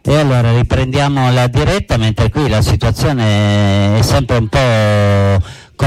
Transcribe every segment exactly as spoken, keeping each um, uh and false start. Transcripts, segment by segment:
E allora riprendiamo la diretta, mentre qui la situazione è sempre un po'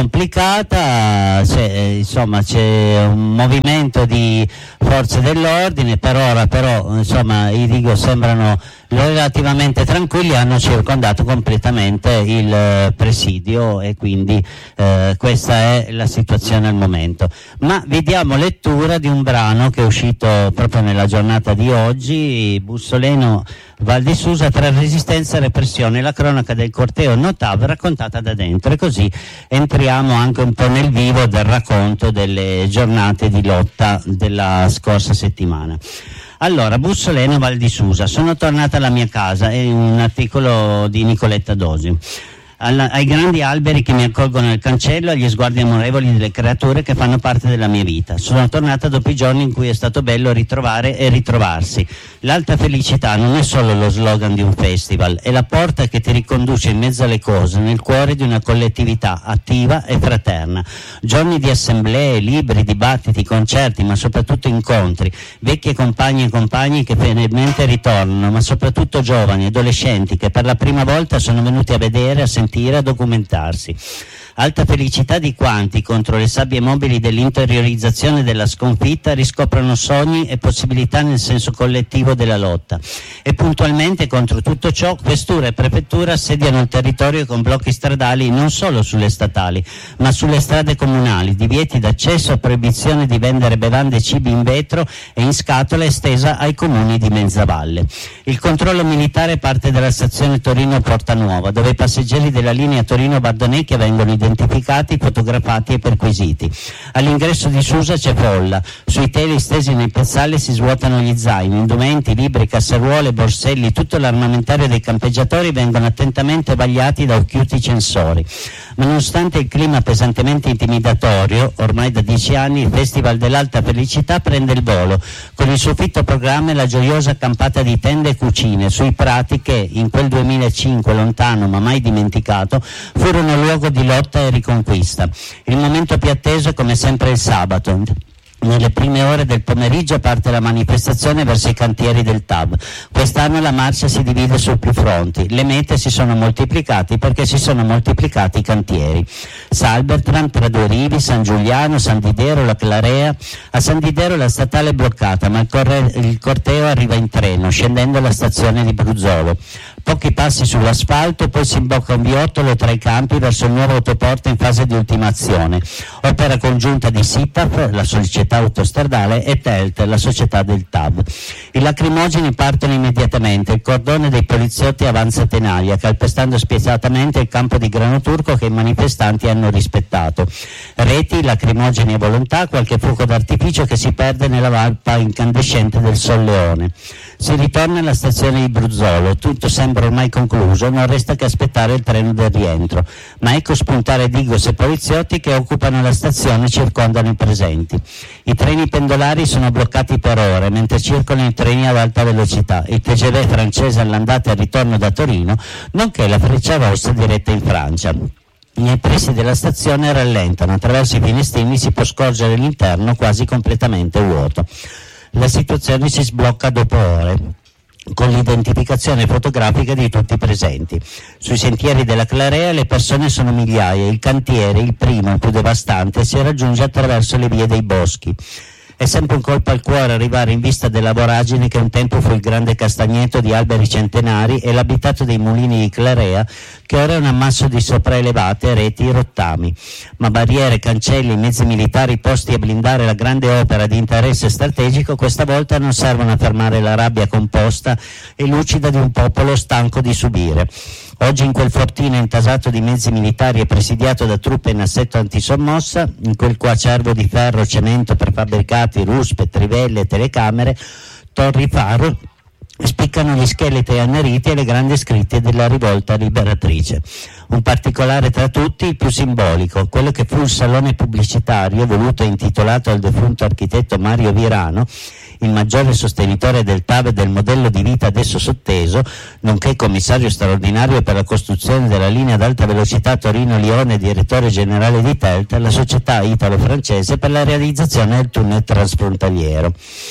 complicata, c'è, insomma c'è un movimento di forze dell'ordine, per ora però insomma i Digo sembrano relativamente tranquilli, hanno circondato completamente il presidio e quindi eh, questa è la situazione al momento. Ma vi diamo lettura di un brano che è uscito proprio nella giornata di oggi, Bussoleno, Val di Susa, tra resistenza e repressione, la cronaca del corteo Notav raccontata da dentro, e così entriamo anche un po' nel vivo del racconto delle giornate di lotta della scorsa settimana. Allora, Bussoleno, Val di Susa, sono tornata alla mia casa, è un articolo di Nicoletta Dosi. Alla, ai grandi alberi che mi accolgono nel cancello, agli sguardi amorevoli delle creature che fanno parte della mia vita. Sono tornata dopo i giorni in cui è stato bello ritrovare e ritrovarsi. L'alta felicità non è solo lo slogan di un festival, è la porta che ti riconduce in mezzo alle cose, nel cuore di una collettività attiva e fraterna. Giorni di assemblee, libri, dibattiti, concerti, ma soprattutto incontri, vecchie compagne e compagni che fedelmente ritornano, ma soprattutto giovani, adolescenti che per la prima volta sono venuti a vedere, a sentire, a documentarsi. Alta felicità di quanti, contro le sabbie mobili dell'interiorizzazione della sconfitta, riscoprono sogni e possibilità nel senso collettivo della lotta. E puntualmente contro tutto ciò, questura e prefettura assediano il territorio con blocchi stradali non solo sulle statali, ma sulle strade comunali, divieti d'accesso e proibizione di vendere bevande e cibi in vetro e in scatola estesa ai comuni di Mezzavalle. Il controllo militare parte dalla stazione Torino-Porta Nuova, dove i passeggeri della linea Torino-Bardonecchia vengono identificati, fotografati e perquisiti. All'ingresso di Susa c'è folla, sui teli stesi nei piazzali si svuotano gli zaini, indumenti, libri, casseruole, borselli, tutto l'armamentario dei campeggiatori vengono attentamente vagliati da occhiuti censori. Ma nonostante il clima pesantemente intimidatorio, ormai da dieci anni il Festival dell'Alta Felicità prende il volo, con il suo fitto programma e la gioiosa accampata di tende e cucine sui prati che, in quel duemilacinque lontano ma mai dimenticato, furono luogo di lotta e riconquista. Il momento più atteso è come sempre il sabato. Nelle prime ore del pomeriggio parte la manifestazione verso i cantieri del T A V. Quest'anno la marcia si divide su più fronti. Le mete si sono moltiplicate perché si sono moltiplicati i cantieri. Salbertram, tra due rivi, San Giuliano, San Didero, la Clarea. A San Didero la statale è bloccata, ma il, corre- il corteo arriva in treno, scendendo alla stazione di Bruzzolo. Pochi passi sull'asfalto, poi si imbocca un viottolo tra i campi verso il nuovo autoporto in fase di ultimazione. Opera congiunta di S I T A F, la società autostradale, e Telt, la società del T A V. I lacrimogeni partono immediatamente, il cordone dei poliziotti avanza a tenaglia, calpestando spietatamente il campo di grano turco che i manifestanti hanno rispettato. Reti, lacrimogeni a volontà, qualche fuoco d'artificio che si perde nella valpa incandescente del Sol Leone. Si ritorna alla stazione di Bruzzolo, tutto sembra ormai concluso, non resta che aspettare il treno del rientro, ma ecco spuntare Digos e poliziotti che occupano la stazione e circondano i presenti. I treni pendolari sono bloccati per ore, mentre circolano i treni ad alta velocità, il T G V francese all'andata e al ritorno da Torino, nonché la Frecciarossa diretta in Francia. Nei pressi della stazione rallentano, attraverso i finestrini si può scorgere l'interno quasi completamente vuoto. La situazione si sblocca dopo ore, con l'identificazione fotografica di tutti i presenti. Sui sentieri della Clarea le persone sono migliaia, il cantiere, il primo, il più devastante, si raggiunge attraverso le vie dei boschi. È sempre un colpo al cuore arrivare in vista della voragine che un tempo fu il grande castagneto di alberi centenari e l'abitato dei mulini di Clarea, che ora è un ammasso di sopraelevate, reti e rottami. Ma barriere, cancelli, mezzi militari posti a blindare la grande opera di interesse strategico questa volta non servono a fermare la rabbia composta e lucida di un popolo stanco di subire. Oggi in quel fortino intasato di mezzi militari e presidiato da truppe in assetto antisommossa, in quel coacervo di ferro, cemento, prefabbricati, ruspe, trivelle e telecamere, torri faro, spiccano gli scheletri anneriti e le grandi scritte della rivolta liberatrice. Un particolare tra tutti, il più simbolico, quello che fu il salone pubblicitario voluto e intitolato al defunto architetto Mario Virano, il maggiore sostenitore del T A V e del modello di vita adesso sotteso, nonché commissario straordinario per la costruzione della linea ad alta velocità Torino-Lione e direttore generale di Telt, la società italo-francese per la realizzazione del tunnel transfrontaliero.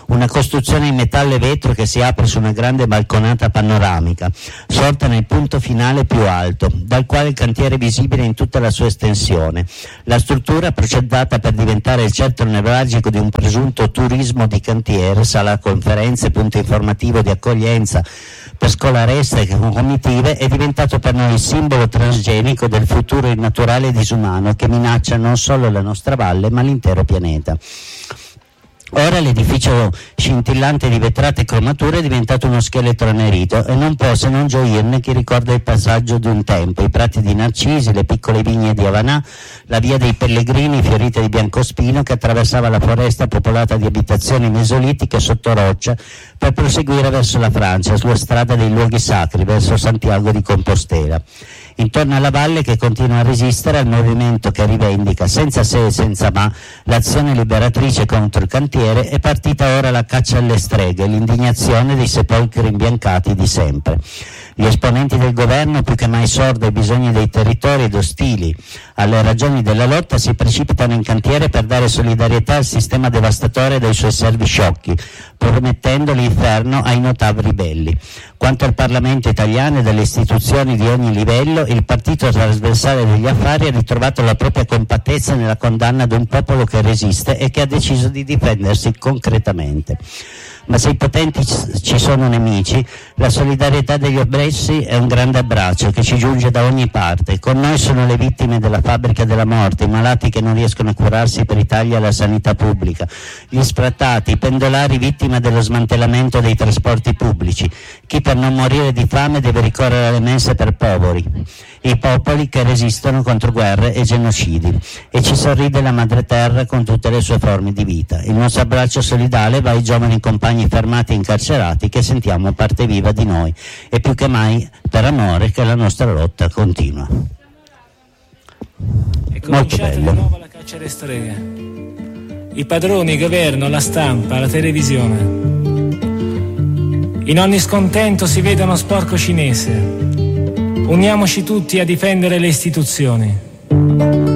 una costruzione in metallo e vetro che si apre su una grande balconata panoramica, sorta nel punto finale più alto, dal quale il cantiere è visibile in tutta la sua estensione. La struttura, progettata per diventare il centro nevralgico di un presunto turismo di cantiere, sala conferenze, punto informativo di accoglienza per scolaresche e comitive, è diventato per noi il simbolo transgenico del futuro innaturale e disumano che minaccia non solo la nostra valle ma l'intero pianeta. Ora l'edificio scintillante di vetrate e cromature è diventato uno scheletro annerito e non può se non gioirne chi ricorda il passaggio di un tempo, i prati di narcisi, le piccole vigne di Avanà, la via dei pellegrini fiorita di biancospino che attraversava la foresta popolata di abitazioni mesolitiche sotto roccia per proseguire verso la Francia, sulla strada dei luoghi sacri, verso Santiago di Compostela. Intorno alla valle che continua a resistere al movimento che rivendica senza se e senza ma l'azione liberatrice contro il cantiere, è partita ora la caccia alle streghe, l'indignazione dei sepolcri imbiancati di sempre. Gli esponenti del governo, più che mai sordi ai bisogni dei territori ed ostili alle ragioni della lotta, si precipitano in cantiere per dare solidarietà al sistema devastatore dei suoi servi sciocchi, promettendo l'inferno ai notavi ribelli. Quanto al Parlamento italiano e delle istituzioni di ogni livello, il partito trasversale degli affari ha ritrovato la propria compattezza nella condanna di un popolo che resiste e che ha deciso di difendersi concretamente. Ma se i potenti ci sono nemici, la solidarietà degli oppressi è un grande abbraccio che ci giunge da ogni parte. Con noi sono le vittime della fabbrica della morte, i malati che non riescono a curarsi per i tagli alla sanità pubblica, gli sfrattati, i pendolari vittime dello smantellamento dei trasporti pubblici, chi per non morire di fame deve ricorrere alle mense per poveri, i popoli che resistono contro guerre e genocidi. E ci sorride la madre terra con tutte le sue forme di vita. Il nostro abbraccio solidale va ai giovani compagni fermati e incarcerati che sentiamo parte viva di noi e più che mai per amore che la nostra lotta continua. È cominciata di nuovo la caccia alle streghe. I padroni, il governo, la stampa, la televisione. In ogni scontento si vede uno sporco cinese. Uniamoci tutti a difendere le istituzioni.